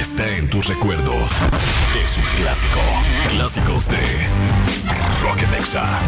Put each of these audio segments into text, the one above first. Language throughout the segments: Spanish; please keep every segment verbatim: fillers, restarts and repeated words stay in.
está en tus recuerdos. Es un clásico. Clásicos de Rock en Exa.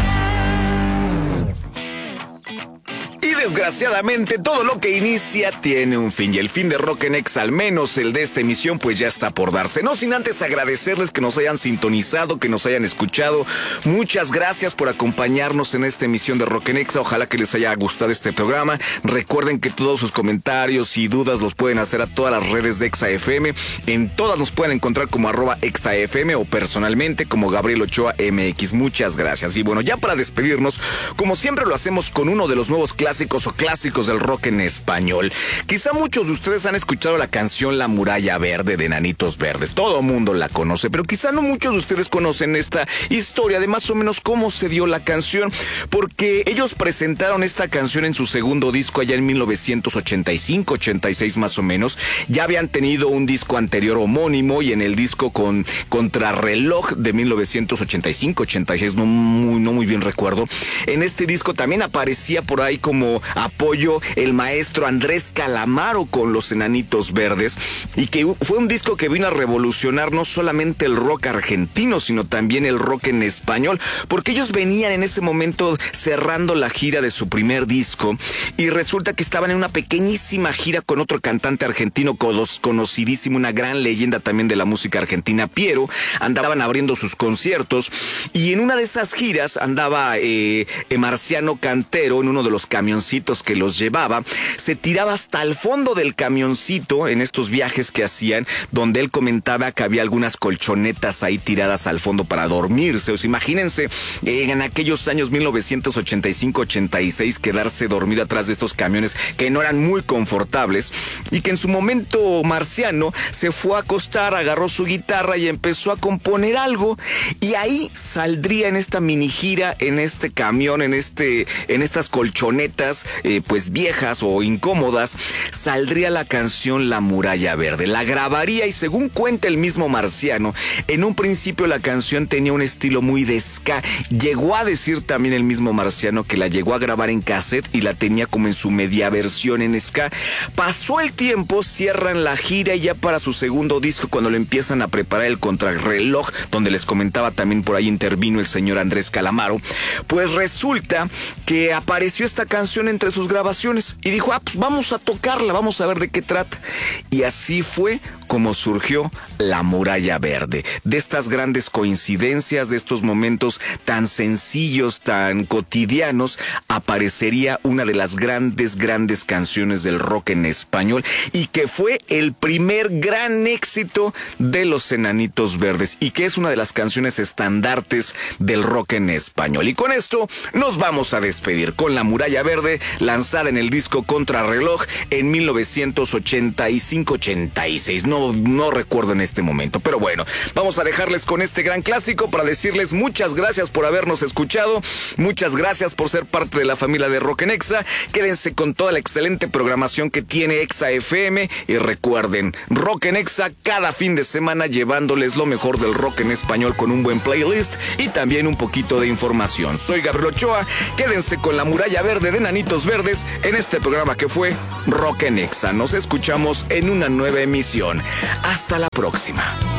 Y desgraciadamente todo lo que inicia tiene un fin, y el fin de Rock en Exa, al menos el de esta emisión, pues ya está por darse. No sin antes agradecerles que nos hayan sintonizado, que nos hayan escuchado. Muchas gracias por acompañarnos en esta emisión de Rock en Exa. Ojalá que les haya gustado este programa. Recuerden que todos sus comentarios y dudas los pueden hacer a todas las redes de Exa F M. En todas nos pueden encontrar como arroba Exa F M o personalmente como Gabriel Ochoa M X. Muchas gracias. Y bueno, ya para despedirnos, como siempre lo hacemos con uno de los nuevos clásicos o clásicos del rock en español. Quizá muchos de ustedes han escuchado la canción La Muralla Verde de Enanitos Verdes. Todo mundo la conoce, pero quizá no muchos de ustedes conocen esta historia de más o menos cómo se dio la canción, porque ellos presentaron esta canción en su segundo disco allá en mil novecientos ochenta y cinco, ochenta y seis más o menos. Ya habían tenido un disco anterior homónimo, y en el disco con Contrarreloj de mil novecientos ochenta y cinco, ochenta y seis, no muy, no muy bien recuerdo. En este disco también aparecía por ahí como apoyo el maestro Andrés Calamaro con los Enanitos Verdes, y que fue un disco que vino a revolucionar no solamente el rock argentino, sino también el rock en español, porque ellos venían en ese momento cerrando la gira de su primer disco, y resulta que estaban en una pequeñísima gira con otro cantante argentino conocidísimo, una gran leyenda también de la música argentina, Piero. Andaban abriendo sus conciertos, y en una de esas giras andaba eh, Marciano Cantero en uno de los camioncitos que los llevaba. Se tiraba hasta el fondo del camioncito en estos viajes que hacían, donde él comentaba que había algunas colchonetas ahí tiradas al fondo para dormirse. O sea, imagínense, eh, en aquellos años mil novecientos ochenta y cinco, ochenta y seis, quedarse dormido atrás de estos camiones que no eran muy confortables, y que en su momento Marciano se fue a acostar, agarró su guitarra y empezó a componer algo, y ahí saldría en esta mini gira, en este camión, en este, en estas colchonetas Eh, pues viejas o incómodas, saldría la canción La Muralla Verde. La grabaría, y según cuenta el mismo Marciano, en un principio la canción tenía un estilo muy de ska. Llegó a decir también el mismo Marciano que la llegó a grabar en cassette y la tenía como en su media versión en ska. Pasó el tiempo, cierran la gira, y ya para su segundo disco, cuando lo empiezan a preparar, el Contrarreloj, donde les comentaba también por ahí intervino el señor Andrés Calamaro, pues resulta que apareció esta canción entre sus grabaciones, y dijo, ah, pues vamos a tocarla, vamos a ver de qué trata. Y así fue como surgió La Muralla Verde. De estas grandes coincidencias, de estos momentos tan sencillos, tan cotidianos, aparecería una de las grandes, grandes canciones del rock en español, y que fue el primer gran éxito de los Enanitos Verdes, y que es una de las canciones estandartes del rock en español. Y con esto nos vamos a despedir con La Muralla Verde, lanzada en el disco Contrarreloj en mil novecientos ochenta y cinco, ochenta y seis. No, no recuerdo en este momento, pero bueno, vamos a dejarles con este gran clásico para decirles muchas gracias por habernos escuchado, muchas gracias por ser parte de la familia de Rock en Exa. Quédense con toda la excelente programación que tiene Exa F M, y recuerden, Rock en Exa cada fin de semana llevándoles lo mejor del rock en español con un buen playlist y también un poquito de información. Soy Gabriel Ochoa, quédense con La Muralla Verde de Enanitos Verdes en este programa que fue Rock en Exa. Nos escuchamos en una nueva emisión. Hasta la próxima.